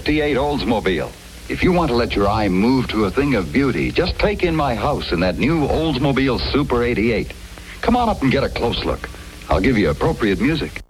58 Oldsmobile. If you want to let your eye move to a thing of beauty, just take in my house in that new Oldsmobile Super 88. Come on up and get a close look. I'll give you appropriate music.